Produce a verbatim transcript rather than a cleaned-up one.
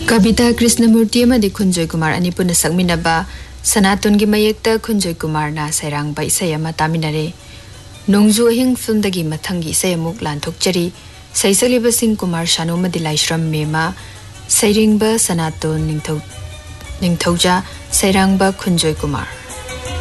कविता कृष्णमूर्ति अमदी खुंजोय कुमार अनिपुन सकमिनबा सनातन की मयेक्ता खुंजोय कुमार ना सैरांग बा इसै अमा तामिनरे नोंजु अहिंग फिल्म दगी मथंगी इसै अमुक लांथोकचरी सैसलिबा सिंह कुमार शानोमदी लाइश्रम मेमा सैरिंगबा सनातन निंथौ निंथौजा सैरांगबा खुंजोय कुमार।